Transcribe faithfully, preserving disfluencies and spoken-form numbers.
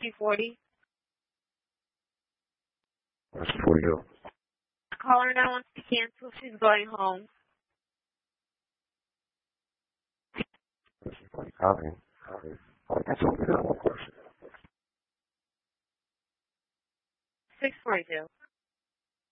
two forty. That's for you. Caller now wants to cancel. She's going home. This is like copy. Copy. Oh, that's all. One question. six forty-two.